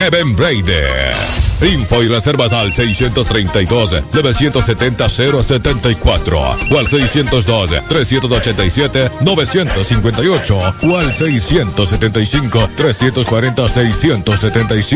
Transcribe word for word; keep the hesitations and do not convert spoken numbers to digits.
Kevin Brady. Info y reservas al seiscientos treinta y dos, novecientos setenta, cero setenta y cuatro o al seiscientos dos, trescientos ochenta y siete, novecientos cincuenta y ocho o al seiscientos setenta y cinco, trescientos cuarenta, seiscientos setenta y siete.